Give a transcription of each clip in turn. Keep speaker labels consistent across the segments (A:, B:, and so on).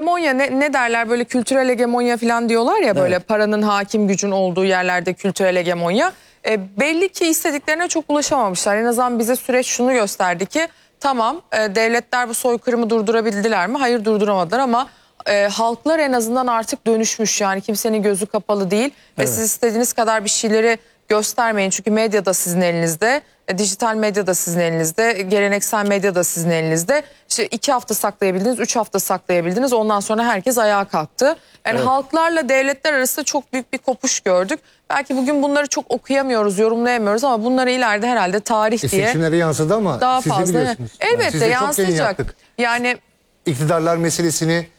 A: hegemonya ne derler, böyle kültürel hegemonya falan diyorlar ya, böyle evet, paranın hakim gücün olduğu yerlerde kültürel hegemonya. Belli ki istediklerine çok ulaşamamışlar. En azından bize süreç şunu gösterdi ki tamam, devletler bu soykırımı durdurabildiler mi? Hayır, durduramadılar ama halklar en azından artık dönüşmüş, yani kimsenin gözü kapalı değil. Evet. Ve siz istediğiniz kadar bir şeyleri göstermeyin çünkü medya da sizin elinizde, dijital medya da sizin elinizde, geleneksel medya da sizin elinizde. İşte 2 hafta saklayabildiniz, 3 hafta saklayabildiniz, ondan sonra herkes ayağa kalktı. Yani evet, halklarla devletler arasında çok büyük bir kopuş gördük. Belki bugün bunları çok okuyamıyoruz, yorumlayamıyoruz ama bunları ileride herhalde tarih diye
B: seçimlere yansıdı ama
A: daha
B: siz de
A: fazla
B: biliyorsunuz.
A: elbette yansıyacak. Yani
B: iktidarlar meselesini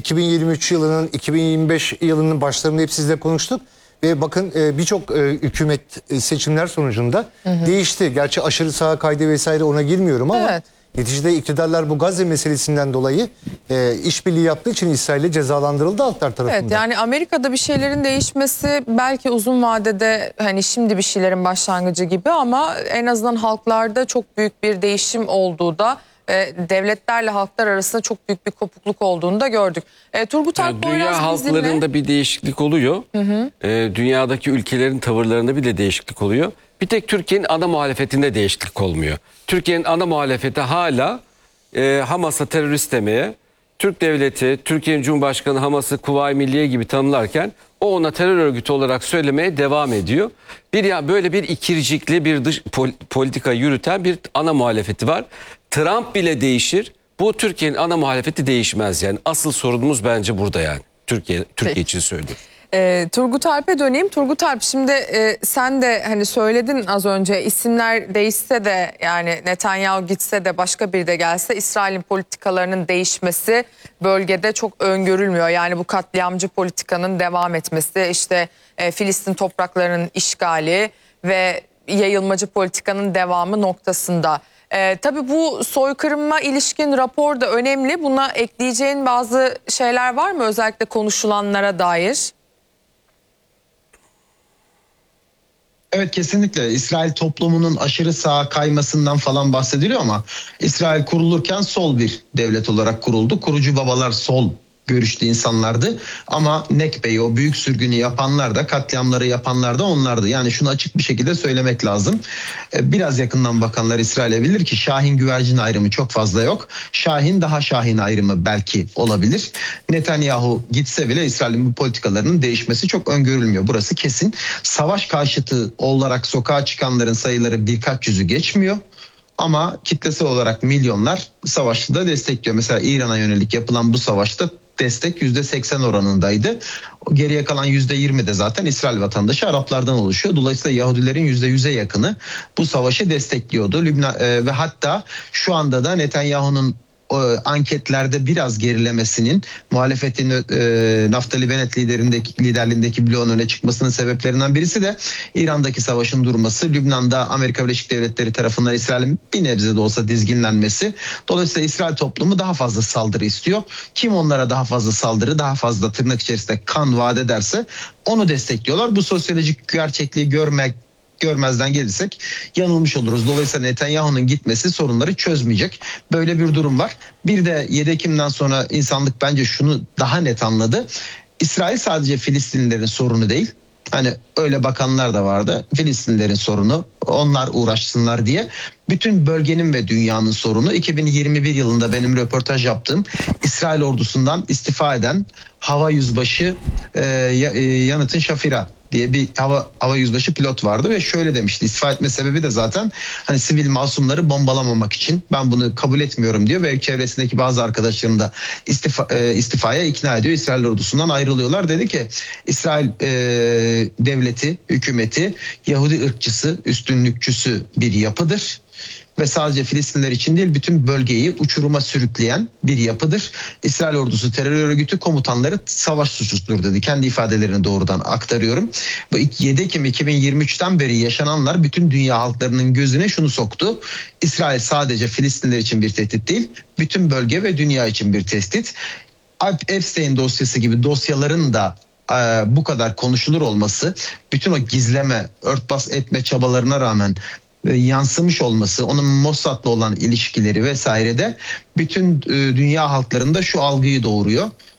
B: 2023 yılının, 2025 yılının başlarında hep sizle konuştuk. Ve bakın birçok hükümet seçimler sonucunda değişti. Gerçi aşırı sağa kaydı vesaire, ona girmiyorum ama evet, neticede iktidarlar bu Gazze meselesinden dolayı işbirliği yaptığı için İsrail'e cezalandırıldı halklar tarafından.
A: Evet, yani Amerika'da bir şeylerin değişmesi belki uzun vadede, hani şimdi bir şeylerin başlangıcı gibi, ama en azından halklarda çok büyük bir değişim olduğu da, devletlerle halklar arasında çok büyük bir kopukluk olduğunu da gördük. Turgut Alp,
C: dünya halklarında bir değişiklik oluyor. Dünyadaki ülkelerin tavırlarında bir de değişiklik oluyor. Bir tek Türkiye'nin ana muhalefetinde değişiklik olmuyor. Türkiye'nin ana muhalefeti hala Hamas'a terörist demeye, Türk devleti, Türkiye'nin Cumhurbaşkanı Hamas'ı Kuvayi Milliye gibi tanımlarken o ona terör örgütü olarak söylemeye devam ediyor. Böyle bir ikircikli bir dış politika yürüten bir ana muhalefeti var. Trump bile değişir. Bu Türkiye'nin ana muhalefeti değişmez yani. Asıl sorunumuz bence burada yani. Türkiye için söylüyorum.
A: Turgut Alp'e döneyim. Turgut Alp, şimdi sen de hani söyledin az önce, isimler değişse de, yani Netanyahu gitse de başka biri de gelse, İsrail'in politikalarının değişmesi bölgede çok öngörülmüyor. Yani bu katliamcı politikanın devam etmesi, işte Filistin topraklarının işgali ve yayılmacı politikanın devamı noktasında. Tabii bu soykırıma ilişkin rapor da önemli. Buna ekleyeceğin bazı şeyler var mı, özellikle konuşulanlara dair?
D: Evet, kesinlikle İsrail toplumunun aşırı sağa kaymasından falan bahsediliyor ama İsrail kurulurken sol bir devlet olarak kuruldu. Kurucu babalar sol görüşlü insanlardı ama Nekbe'yi, o büyük sürgünü yapanlar da, katliamları yapanlar da onlardı. Yani şunu açık bir şekilde söylemek lazım. Biraz yakından bakanlar İsrail'e bilir ki Şahin güvercin ayrımı çok fazla yok. Şahin daha Şahin ayrımı belki olabilir. Netanyahu gitse bile İsrail'in bu politikalarının değişmesi çok öngörülmüyor. Burası kesin. Savaş karşıtı olarak sokağa çıkanların sayıları birkaç yüzü geçmiyor. Ama kitlesel olarak milyonlar savaşı da destekliyor. Mesela İran'a yönelik yapılan bu savaşta destek %80 oranındaydı. Geriye kalan %20 de zaten İsrail vatandaşı Araplardan oluşuyor. Dolayısıyla Yahudilerin %100'e yakını bu savaşı destekliyordu. Ve hatta şu anda da Netanyahu'nun anketlerde biraz gerilemesinin, muhalefetin Naftali Bennett liderliğindeki bloğun öne çıkmasının sebeplerinden birisi de İran'daki savaşın durması, Lübnan'da Amerika Birleşik Devletleri tarafından İsrail'in bir nebze de olsa dizginlenmesi. Dolayısıyla İsrail toplumu daha fazla saldırı istiyor. Kim onlara daha fazla saldırı, daha fazla tırnak içerisinde kan vaat ederse onu destekliyorlar. Bu sosyolojik gerçekliği görmezden gelirsek yanılmış oluruz. Dolayısıyla Netanyahu'nun gitmesi sorunları çözmeyecek. Böyle bir durum var. Bir de 7 Ekim'den sonra insanlık bence şunu daha net anladı. İsrail sadece Filistinlilerin sorunu değil. Hani öyle bakanlar da vardı. Filistinlilerin sorunu, onlar uğraşsınlar diye. Bütün bölgenin ve dünyanın sorunu. 2021 yılında benim röportaj yaptığım İsrail ordusundan istifa eden hava yüzbaşı Yanatın Şafira diye bir hava yüzbaşı pilot vardı ve şöyle demişti. İstifa etme sebebi de zaten hani sivil masumları bombalamamak için, ben bunu kabul etmiyorum diyor ve çevresindeki bazı arkadaşlarını da istifaya ikna ediyor. İsrail ordusundan ayrılıyorlar. Dedi ki İsrail devleti, hükümeti Yahudi ırkçısı, üstünlükçüsü bir yapıdır. Ve sadece Filistinler için değil, bütün bölgeyi uçuruma sürükleyen bir yapıdır. İsrail ordusu terör örgütü, komutanları savaş suçlusudur dedi. Kendi ifadelerini doğrudan aktarıyorum. Bu 7 Ekim 2023'ten beri yaşananlar bütün dünya halklarının gözüne şunu soktu. İsrail sadece Filistinler için bir tehdit değil, bütün bölge ve dünya için bir tehdit. Epstein dosyası gibi dosyaların da bu kadar konuşulur olması, bütün o gizleme, örtbas etme çabalarına rağmen yansımış olması, onun Mossad'la olan ilişkileri vesaire de bütün dünya halklarında şu algıyı doğuruyor.